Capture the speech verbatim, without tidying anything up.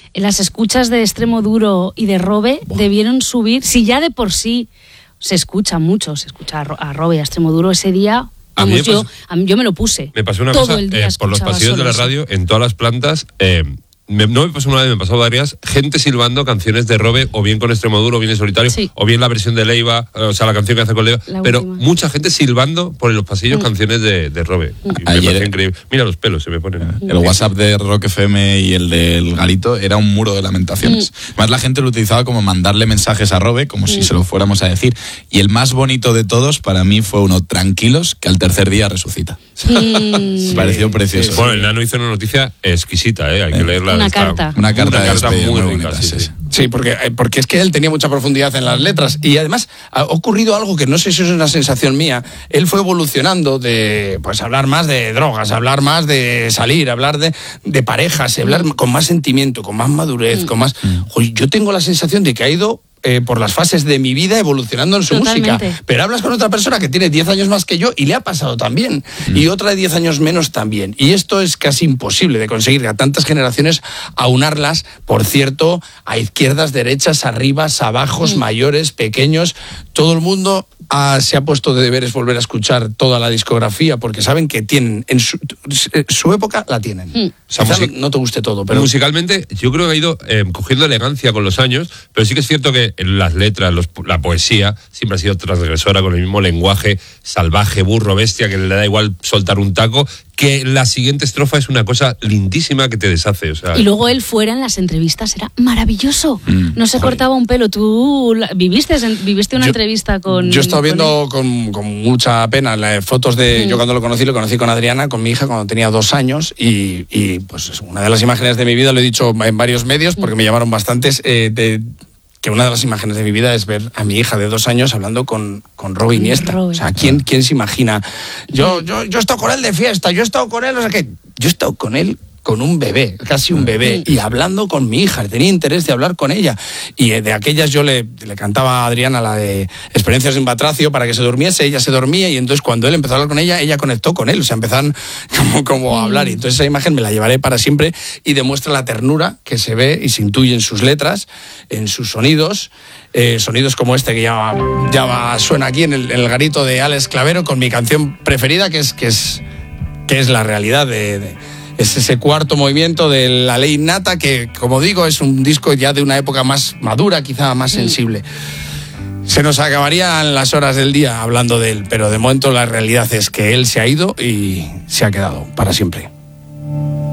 las escuchas de Extremo Duro y de Robe wow. debieron subir, si ya de por sí se escucha mucho, se escucha a Robe y a Extremo Duro ese día... Vamos, yo, yo me lo puse. Me pasó una todo cosa, el día eh, por los pasillos de la radio, eso. En todas las plantas... Eh, Me, no me pasó una vez, me pasó varias, gente silbando canciones de Robe, o bien con Extremo Duro, o bien en solitario, sí. o bien la versión de Leiva, o sea, la canción que hace con Leiva, la pero última. Mucha gente silbando por los pasillos mm. canciones de, de Robe. Mm. Y Ayer, me parece increíble. Mira los pelos, se me ponen. El WhatsApp de Rock F M y el del Garito era un muro de lamentaciones. Mm. Además, la gente lo utilizaba como mandarle mensajes a Robe, como mm. si se lo fuéramos a decir. Y el más bonito de todos, para mí, fue uno, tranquilos, que al tercer día resucita. Mm. Me pareció precioso. Sí. Bueno, el Nano hizo una noticia exquisita, ¿eh? Hay que eh. leerla. Una esta, carta. Una carta, una carta muy, muy bonita, rica, sí, sí, sí. sí. Sí, porque, porque es que él tenía mucha profundidad en las letras y además ha ocurrido algo que no sé si es una sensación mía. Él fue evolucionando de pues hablar más de drogas, hablar más de salir, hablar de, de parejas, hablar con más sentimiento, con más madurez, con más... Oye, yo tengo la sensación de que ha ido... Eh, por las fases de mi vida evolucionando en su Totalmente. música, pero hablas con otra persona que tiene diez años más que yo y le ha pasado también, mm. y otra de diez años menos también, y esto es casi imposible de conseguir a tantas generaciones, aunarlas, por cierto, a izquierdas, derechas, arribas, abajos, mm. mayores, pequeños, todo el mundo ha, se ha puesto de deberes volver a escuchar toda la discografía porque saben que tienen, en su, su época la tienen. Mm. O sea, music- no te guste todo, pero... Musicalmente yo creo que ha ido eh, cogiendo elegancia con los años, pero sí que es cierto que las letras, los, la poesía siempre ha sido transgresora, con el mismo lenguaje salvaje, burro, bestia, que le da igual soltar un taco, que la siguiente estrofa es una cosa lindísima que te deshace. O sea, y luego él fuera en las entrevistas era maravilloso. Mm, no se joder. cortaba un pelo. Tú viviste, viviste una yo, entrevista con... Yo he estado viendo con, con mucha pena las fotos de... Mm. Yo cuando lo conocí, lo conocí con Adriana, con mi hija, cuando tenía dos años, y, y pues una de las imágenes de mi vida, lo he dicho en varios medios, porque mm. me llamaron bastantes, eh, de... que una de las imágenes de mi vida es ver a mi hija de dos años hablando con, con Robe Iniesta. O sea, ¿quién, ¿quién se imagina? Yo, yo, yo he estado con él de fiesta, yo he estado con él, o sea que yo he estado con él con un bebé, casi un bebé, y hablando con mi hija, tenía interés de hablar con ella. Y de aquellas yo le, le cantaba a Adriana la de Experiencias en Batracio para que se durmiese, ella se dormía, y entonces cuando él empezó a hablar con ella, ella conectó con él, o sea, empezaron como, como a hablar, y entonces esa imagen me la llevaré para siempre y demuestra la ternura que se ve y se intuye en sus letras, en sus sonidos, eh, sonidos como este que ya, ya va, suena aquí en el, en el garito de Alex Clavero, con mi canción preferida, que es, que es, que es La Realidad de... de es ese cuarto movimiento de La Ley Innata, que, como digo, es un disco ya de una época más madura, quizá más sensible. Se nos acabarían las horas del día hablando de él, pero de momento la realidad es que él se ha ido y se ha quedado para siempre.